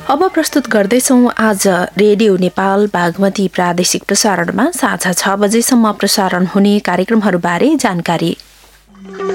अब प्रस्तुत गर्दैछौँ आज रेडियो नेपाल बागमती प्रादेशिक प्रसारणमा साँझ 6 बजेसम्म प्रसारण हुने कार्यक्रमहरूबारे जानकारी।